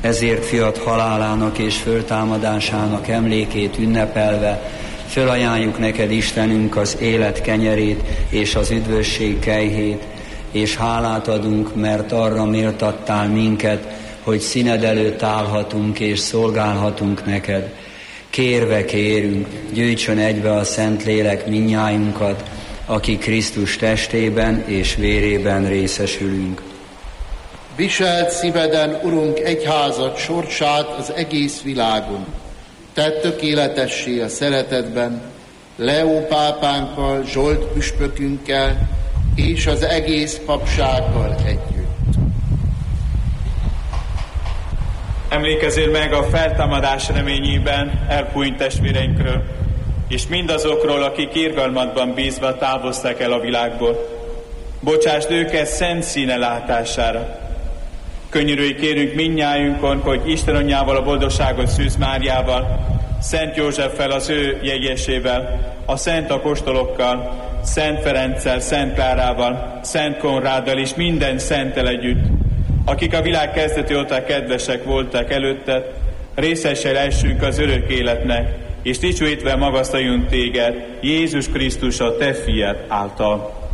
Ezért fiat halálának és föltámadásának emlékét ünnepelve fölajánljuk neked, Istenünk, az élet kenyerét és az üdvösség kejhét, és hálát adunk, mert arra méltattál minket, hogy színed előtt állhatunk és szolgálhatunk neked. Kérve kérünk, gyűjtsön egybe a Szentlélek mindnyájunkat, aki Krisztus testében és vérében részesülünk. Viselt szíveden, Urunk, egyházad sorsát az egész világon. Tedd tökéletessé a szeretetben, Leó pápánkkal, Zsolt püspökünkkel és az egész papsággal együtt. Emlékezzél meg a feltámadás reményében elhunyt testvéreinkről, és mindazokról, akik irgalmadban bízva távoztak el a világból. Bocsásd őket szent színe látására. Könyörülj kérünk mindnyájunkon, hogy Isten anyjával, a boldogságot Szűz Máriával, Szent Józseffel, az ő jegyesével, a szent apostolokkal, Szent Ferenccel, Szent Klárával, Szent Konráddal és minden szenttel együtt, akik a világ kezdete óta kedvesek voltak előtted, részessel essünk az örök életnek, és dicsőítve magasztaljunk téged, Jézus Krisztus, a te fiad által.